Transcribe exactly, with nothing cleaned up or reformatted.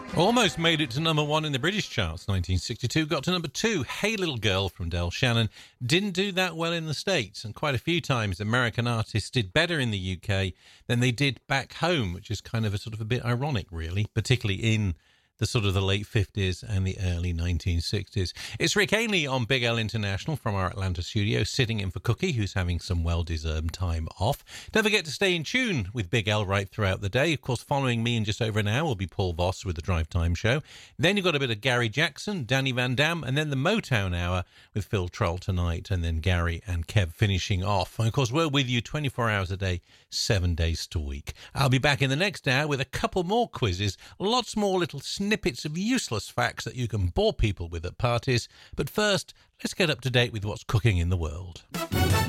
Almost made it to number one in the British charts. nineteen sixty-two got to number two. Hey Little Girl from Del Shannon didn't do that well in the States, and quite a few times American artists did better in the U K than they did back home, which is kind of a sort of a bit ironic, really, particularly in the sort of the late fifties and the early nineteen sixties. It's Rick Ainley on Big L International from our Atlanta studio, sitting in for Cookie, who's having some well-deserved time off. Don't forget to stay in tune with Big L right throughout the day. Of course, following me in just over an hour will be Paul Voss with the Drive Time Show. Then you've got a bit of Gary Jackson, Danny Van Dam, and then the Motown Hour with Phil Troll tonight, and then Gary and Kev finishing off. And of course, we're with you twenty-four hours a day, seven days a week. I'll be back in the next hour with a couple more quizzes, lots more little snippets of useless facts that you can bore people with at parties. But first, let's get up to date with what's cooking in the world.